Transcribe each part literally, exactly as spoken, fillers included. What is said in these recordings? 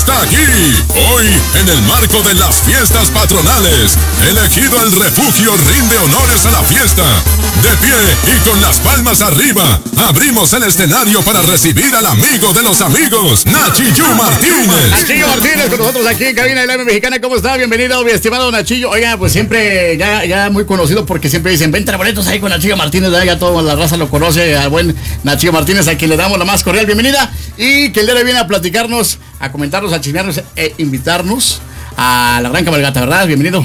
está aquí. Hoy, en el marco de las fiestas patronales, elegido el refugio rinde honores a la fiesta. De pie y con las palmas arriba, abrimos el escenario para recibir al amigo de los amigos, Nachillo Martínez. Nachillo Martínez con nosotros aquí en cabina de la M Mexicana. ¿Cómo está? Bienvenido, mi estimado Nachillo. Oiga, pues siempre ya, ya muy conocido porque siempre dicen, venta boletos ahí con Nachillo Martínez. Ya toda la raza lo conoce al buen Nachillo Martínez, a quien le damos la más cordial bienvenida. Y que el día de hoy viene a platicarnos, a comentarnos, a chismearnos e invitarnos a la gran cabalgata, ¿verdad? Bienvenido.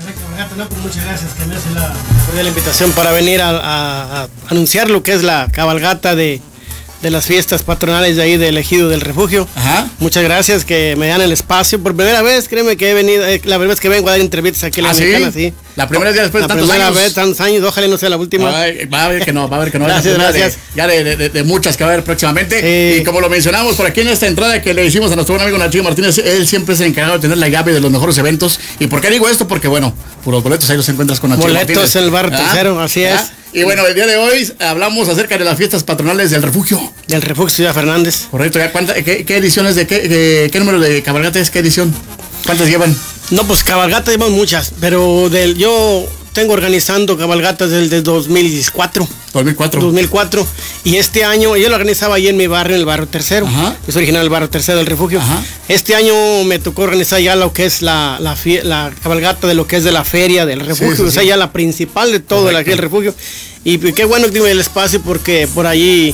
No, pues muchas gracias que me hace la cordial invitación para venir a, a, a anunciar lo que es la cabalgata de, de las fiestas patronales de ahí del Ejido del Refugio. Ajá. Muchas gracias que me dan el espacio. Por primera vez, créeme que he venido, eh, la primera vez que vengo a dar entrevistas aquí en la ¿Ah, Mexicana, sí? sí. La primera vez después de la tantos primera años. vez, tantos años, ojalá no sea la última. Ay, va a ver que no, va a ver que no. Gracias, gracias. De, ya de, de, de muchas que va a haber próximamente. Sí. Y como lo mencionamos por aquí en esta entrada que le hicimos a nuestro buen amigo Nachillo Martínez, él siempre es el encargado de tener la llave de los mejores eventos. ¿Y por qué digo esto? Porque bueno, puros boletos ahí los encuentras con Nachillo Martínez. Boletos en el barrio ¿Ah? tercero, así ¿Ah? es. Y bueno, el día de hoy hablamos acerca de las fiestas patronales del refugio. Del Refugio Ciudad Fernández. Correcto, ¿ya cuánta, qué, qué ediciones de qué, de qué número de cabalgata es? ¿Qué edición? ¿Cuántas llevan? No, pues cabalgatas llevamos muchas, pero del yo tengo organizando cabalgatas desde dos mil cuatro. dos mil cuatro. dos mil cuatro. Y este año, yo lo organizaba ahí en mi barrio, en el barrio tercero. Ajá. Yo soy original del barrio tercero del Refugio. Ajá. Este año me tocó organizar ya lo que es la, la, fie- la cabalgata de lo que es de la feria del Refugio. Sí, sí, o sea, sí. ya la principal de todo la, el Refugio. Y pues, qué bueno que tiene el espacio porque por allí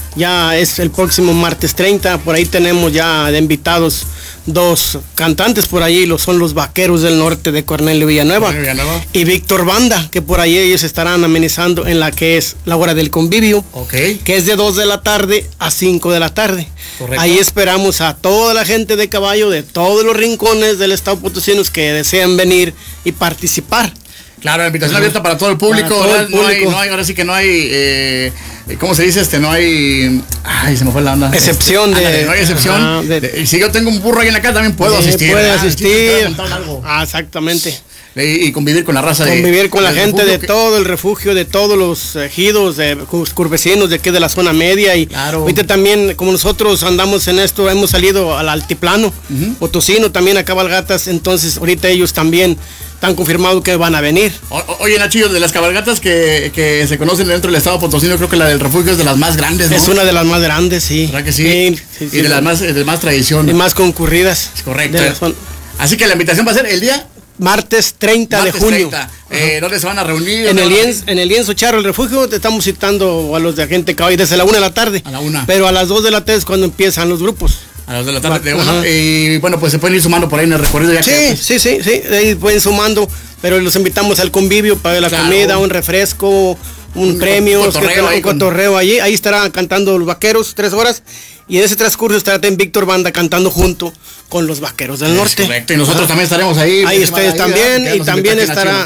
ya es el próximo martes treinta. Por ahí tenemos ya de invitados dos cantantes por allí, los son los Vaqueros del Norte de Cornelio Villanueva, Villanueva. y Víctor Banda, que por ahí ellos estarán amenizando en la que es la hora del convivio, Ok. que es de dos de la tarde a cinco de la tarde. Correcto. Ahí esperamos a toda la gente de caballo de todos los rincones del estado potosinos que desean venir y participar. Claro, la invitación abierta para todo el público, Para todo ¿verdad? el No hay, público. no hay, ahora sí que no hay, eh, ¿cómo se dice? Este, no hay, ay, se me fue la onda. Excepción Este, de- ándale, no hay excepción. Ajá, de- De- y si yo tengo un burro ahí en la casa, también puedo Eh, asistir. Puede ¿verdad? Sí, asistir. sí, puedo montar algo. Ah, exactamente. Y, y convivir con la raza de... Convivir con la del gente refugio de que- todo el refugio, de todos los ejidos, de los curvecinos de aquí de la zona media. Y Claro. ahorita también, como nosotros andamos en esto, hemos salido al altiplano, Potosino también a cabalgatas, entonces ahorita ellos también están confirmados que van a venir. O- o- Oye, Nachillo, de las cabalgatas que, que se conocen dentro del estado potosino, creo que la del refugio es de las más grandes, ¿no? Es una de las más grandes, sí. ¿Verdad que sí? Sí, sí, sí, y de las más, de más tradición. y más concurridas. Es correcto. De la zona- Así que la invitación va a ser el día Martes treinta martes de junio. treinta. Eh, ¿Dónde se van a reunir? En ¿Dónde el, van a- lienzo, en el lienzo Charro, el refugio, te estamos citando a los de Agente Caballo desde la una de la tarde. A la una. Pero a las dos de la tarde es cuando empiezan los grupos. A las de la tarde de Ajá. uno. Y bueno, pues se pueden ir sumando por ahí en el recorrido. Ya Sí, que, sí, sí, sí, ahí pueden sumando, pero los invitamos al convivio para la Claro. comida, un refresco, un, Un premio, co- cotorreo un ahí con- cotorreo allí. Ahí estarán cantando los Vaqueros tres horas y en ese transcurso estará también Víctor Banda cantando junto con los Vaqueros del Es Norte. correcto, y nosotros Ajá. también estaremos ahí. Ahí muchísimas ustedes gracias, también que y nos también invita aquí estará Nachillo.